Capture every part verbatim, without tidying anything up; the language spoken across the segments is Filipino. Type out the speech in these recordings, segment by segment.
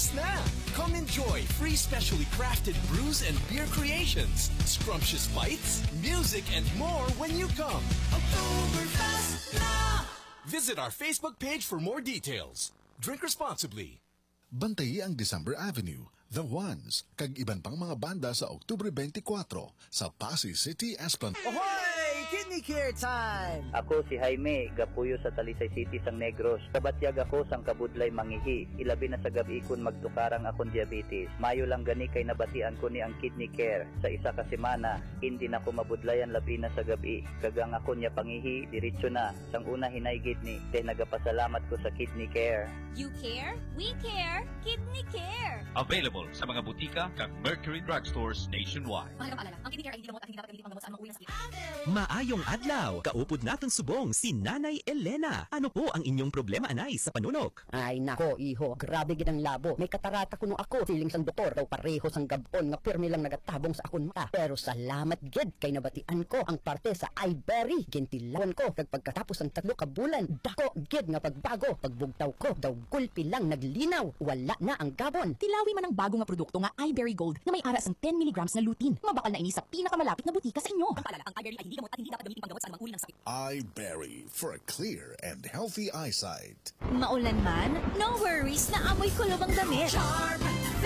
Oktoberfest na! Come enjoy free specially crafted brews and beer creations, scrumptious bites, music, and more when you come. Oktoberfest na! Visit our Facebook page for more details. Drink responsibly. Bantayi ang December Avenue, The Ones, kag iban pang mga banda sa Oktubre twenty-four sa Pasay City, Esplanade. Ahoy! Kidney Care Time! Ako si Jaime, gapuyo sa Talisay City sang Negros. Kabatyag ako sang kabudlay mangihi. Ilabi na sa gabi kun magtukarang akong diabetes. Mayo lang gani kay nabatian ko ni ang Kidney Care. Sa isa ka semana, hindi na ko mabudlayan labi na sa gabi. Kagang ako niya pangihi, diretso na. Sang una hinay kidney, kay nagapasalamat ko sa Kidney Care. You care? We care! Kidney Care! Available sa mga butika kag Mercury Drugstores nationwide. Mahalagang alala, ang Kidney Care ay hindi gamot at hindi dapat gamitin panggamot sa anumang uri ng sakit. Maayong adlaw, kaupod naton subong si Nanay Elena. Ano po ang inyong problema, anay, sa panunok? Ay nako, iho, grabe gid ang labo. May katarata kuno ako. Siling sang doktor daw pareho sang gabon nga pirmi lang nagatabong sa akon mata. Pero salamat gid kay nabatian ko ang parte sa iBerry. Gintilawan ko kag pagkatapos ang tatlo ka bulan, dako gid nga pagbago. Pagbugtaw ko daw gulpi lang naglinaw. Wala na ang gabon. Tilawi man ang bago nga produkto nga iBerry Gold na may aras ang ten milligrams na lutein. Mabakal na ini sa pinakamalapit na butika sa inyo. Ang paalala, ang iBerry ay hindi gamot at hindi dapat gamitin panggamot sa anumang uri ng sakit. iBerry for a clear and healthy eyesight. Maulan man, no worries na amoy kulob ang damit. Charm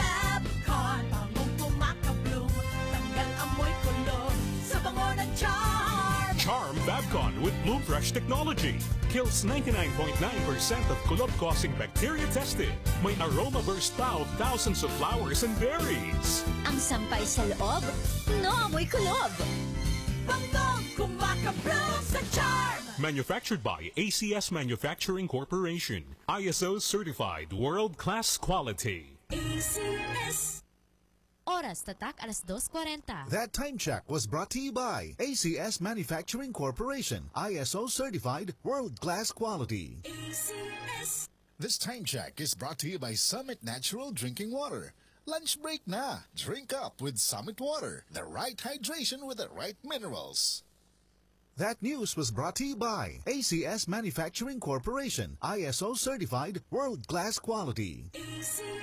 Fabcon, bangong kumakabloom, tanggal amoy kulob sa bango ng Charm. Charm Fabcon with Bloom Fresh technology kills ninety-nine point nine percent of kulob-causing bacteria tested. May aroma burst pa of thousands of flowers and berries. Ang sampay sa loob, no amoy kulob. Bangong kumakabloom sa Charm. Manufactured by A C S Manufacturing Corporation. I S O certified world-class quality. A C S. Oras tatak alas dos forty. That time check was brought to you by A C S Manufacturing Corporation. I S O certified world-class quality. A C S. This time check is brought to you by Summit Natural Drinking Water. Lunch break na. Drink up with Summit Water. The right hydration with the right minerals. That news was brought to you by A C S Manufacturing Corporation. I S O certified world-class quality. A C